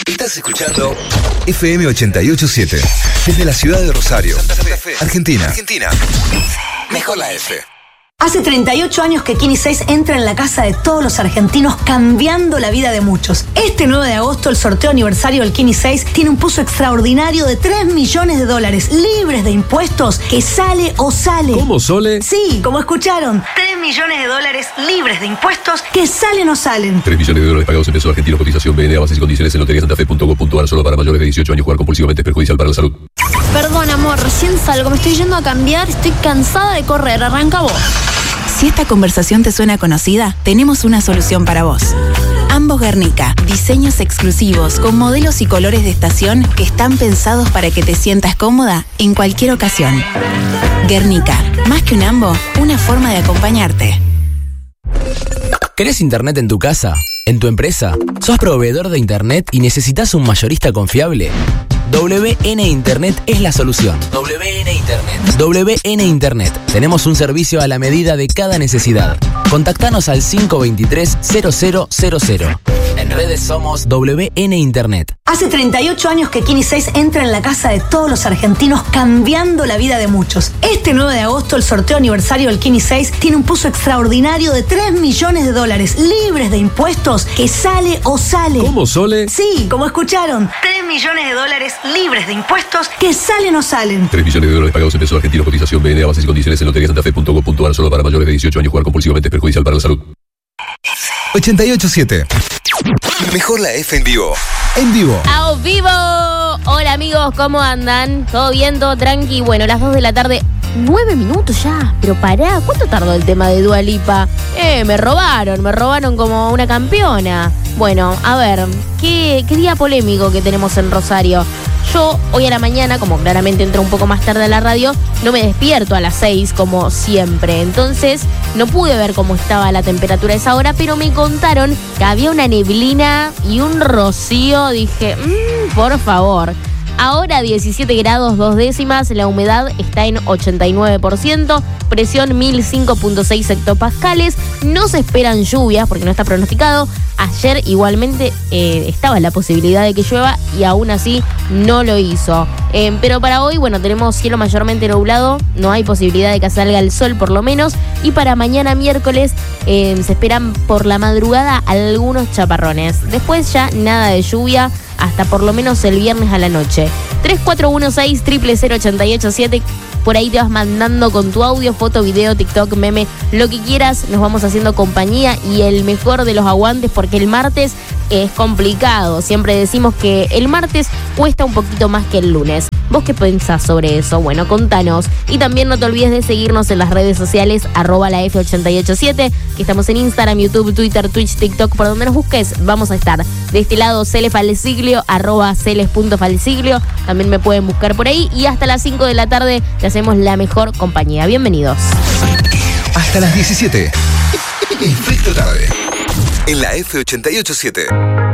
Estás escuchando FM 88.7 desde la ciudad de Rosario, Santa Fe, Argentina. Mejor la F. Hace 38 años que Kini 6 entra en la casa de todos los argentinos, cambiando la vida de muchos. Este 9 de agosto, el sorteo aniversario del Kini 6 tiene un puzo extraordinario de $3 millones, libres de impuestos, que sale o sale. ¿Cómo, Sole? Sí, como escucharon. $3 millones libres de impuestos, que salen o salen. $3 millones pagados en pesos argentinos. Cotización BNA, bases y condiciones en loteriasantafe.gov.ar. Solo para mayores de 18 años. Jugar compulsivamente es perjudicial para la salud. Perdón, amor, recién salgo, me estoy yendo a cambiar, estoy cansada de correr, arranca vos. Si esta conversación te suena conocida, tenemos una solución para vos. Ambos Guernica, diseños exclusivos con modelos y colores de estación que están pensados para que te sientas cómoda en cualquier ocasión. Guernica, más que un ambo, una forma de acompañarte. ¿Querés internet en tu casa? ¿En tu empresa? ¿Sos proveedor de internet y necesitas un mayorista confiable? WN Internet es la solución. WN Internet. Tenemos un servicio a la medida de cada necesidad. Contactanos al 523-0000. En redes somos WN Internet. Hace 38 años que Kini 6 entra en la casa de todos los argentinos, cambiando la vida de muchos. Este 9 de agosto, el sorteo aniversario del Kini 6 tiene un puzo extraordinario de $3 millones, libres de impuestos, que sale o sale. ¿Cómo, Sole? Sí, como escucharon. $3 millones, libres de impuestos, que salen o salen. $3 millones pagados en pesos argentinos. Cotización BNA, bases y condiciones en loteriasantafe.gov.ar. Solo para mayores de 18 años. Jugar compulsivamente es perjudicial para la salud. 88.7. Mejor la F en vivo. En vivo. ¡A vivo! Hola amigos, ¿cómo andan? ¿Todo bien? ¿Todo tranqui? Bueno, las 2 de la tarde, 9 minutos ya. Pero pará, ¿cuánto tardó el tema de Dua Lipa? Me robaron como una campeona. Bueno, a ver, ¿qué día polémico que tenemos en Rosario? Yo, hoy a la mañana, como claramente entro un poco más tarde a la radio, no me despierto a las 6 como siempre. Entonces, no pude ver cómo estaba la temperatura a esa hora, pero me contaron que había una neblina y un rocío. Dije, por favor. Ahora 17 grados 2 décimas, la humedad está en 89%, presión 1005.6 hectopascales, no se esperan lluvias porque no está pronosticado. Ayer igualmente estaba la posibilidad de que llueva y aún así no lo hizo. Pero para hoy, bueno, tenemos cielo mayormente nublado, no hay posibilidad de que salga el sol por lo menos. Y para mañana miércoles se esperan por la madrugada algunos chaparrones. Después ya nada de lluvia hasta por lo menos el viernes a la noche. 3416-000887. Por ahí te vas mandando con tu audio, foto, video, TikTok, meme, lo que quieras. Nos vamos haciendo compañía y el mejor de los aguantes, porque el martes es complicado. Siempre decimos que el martes cuesta un poquito más que el lunes. ¿Vos qué pensás sobre eso? Bueno, contanos. Y también no te olvides de seguirnos en las redes sociales, @la F887, que estamos en Instagram, YouTube, Twitter, Twitch, TikTok, por donde nos busques, vamos a estar. De este lado, Celefalsiglio, @celes.falsiglio. También me pueden buscar por ahí. Y hasta las 5 de la tarde te hacemos la mejor compañía. Bienvenidos. Hasta las 17. Efecto tarde. En la F887.